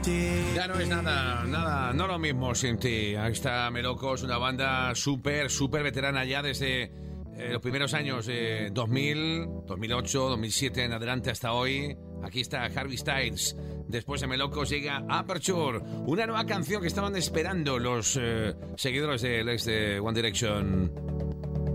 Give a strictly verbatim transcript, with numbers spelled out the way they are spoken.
Ya no es nada, nada, no lo mismo sin ti. Ahí está Melocos, una banda súper, súper veterana ya desde eh, los primeros años eh, dos mil, dos mil ocho, dos mil siete en adelante hasta hoy. Aquí está Harry Styles. Después de Melocos llega Aperture, una nueva canción que estaban esperando los eh, seguidores del ex de One Direction.